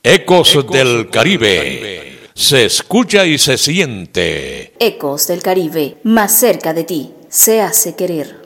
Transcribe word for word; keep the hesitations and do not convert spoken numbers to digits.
Ecos del Caribe. Se escucha y se siente. Ecos del Caribe, más cerca de ti, se hace querer.